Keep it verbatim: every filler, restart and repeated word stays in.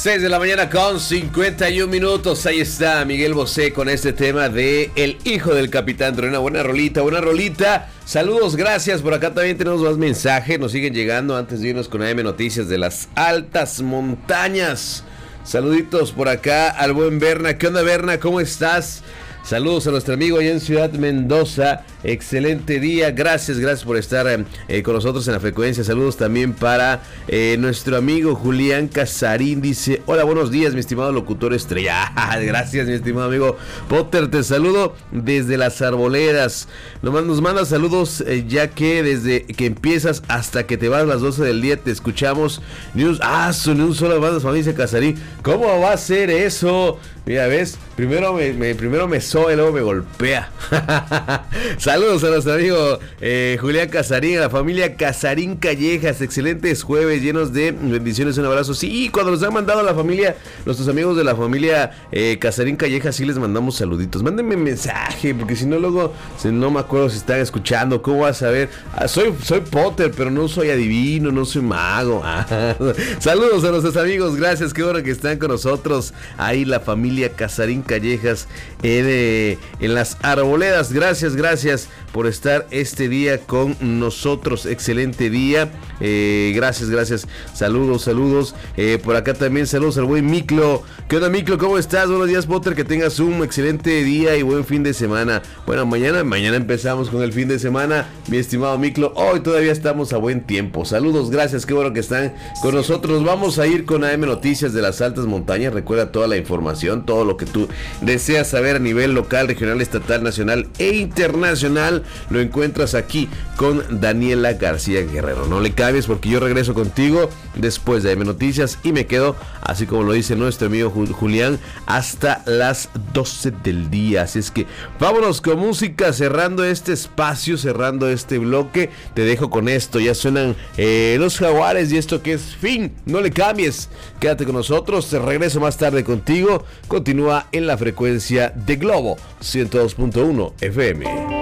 seis de la mañana con cincuenta y un minutos. Ahí está Miguel Bosé con este tema de El hijo del capitán Trueno. Buena rolita, buena rolita. Saludos, gracias. Por acá también tenemos más mensajes. Nos siguen llegando antes de irnos con A M Noticias de las altas montañas. Saluditos por acá al buen Berna. ¿Qué onda, Berna? ¿Cómo estás? Saludos a nuestro amigo allá en Ciudad Mendoza. Excelente día. Gracias, gracias por estar eh, con nosotros en la frecuencia. Saludos también para eh, nuestro amigo Julián Casarín. Dice, hola, buenos días, mi estimado locutor estrella. Gracias, mi estimado amigo Potter. Te saludo desde las Arboledas. Nomás nos manda saludos eh, ya que desde que empiezas hasta que te vas a las doce del día te escuchamos. News. Ah, son un solo banda, familia Casarín. ¿Cómo va a ser eso? Mira, ves, primero me, me, primero me sobe, luego me golpea. Saludos a nuestro amigo eh, Julián Casarín, a la familia Casarín Callejas. Excelentes jueves, llenos de bendiciones, un abrazo. Sí, cuando nos han mandado a la familia, nuestros amigos de la familia eh, Casarín Callejas, sí les mandamos saluditos. Mándenme mensaje, porque si no luego, si no me acuerdo si están escuchando, ¿cómo vas a ver? Ah, soy, soy Potter, pero no soy adivino, no soy mago. Saludos a nuestros amigos, gracias, qué bueno que están con nosotros. Ahí la familia Casarín Callejas eh, de, en las Arboledas. Gracias, gracias por estar este día con nosotros. Excelente día. Eh, gracias, gracias. Saludos, saludos. Eh, por acá también saludos al buen Miclo. ¿Qué onda, Miclo? ¿Cómo estás? Buenos días, Potter. Que tengas un excelente día y buen fin de semana. Bueno, mañana, mañana empezamos con el fin de semana, mi estimado Miclo. Hoy todavía estamos a buen tiempo. Saludos, gracias. Qué bueno que están con nosotros. Vamos a ir con A M Noticias de las altas montañas. Recuerda toda la información, todo lo que tú deseas saber a nivel local, regional, estatal, nacional e internacional, lo encuentras aquí con Daniela García Guerrero. No le cambies porque yo regreso contigo después de A M Noticias y me quedo, así como lo dice nuestro amigo Julián, hasta las doce del día. Así es que vámonos con música, cerrando este espacio, cerrando este bloque. Te dejo con esto, ya suenan eh, los Jaguares y esto que es Fin. No le cambies, quédate con nosotros, te regreso más tarde contigo. Continúa en la frecuencia de Globo ciento dos punto uno F M.